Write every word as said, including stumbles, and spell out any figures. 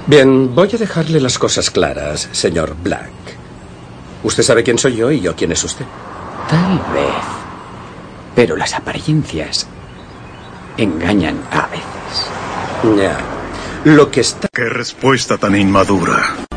Bien, voy a dejarle las cosas claras, señor Black. Usted sabe quién soy yo y yo quién es usted. Tal vez. Pero las apariencias engañan a veces. Ya. Lo que está... ¡Qué respuesta tan inmadura!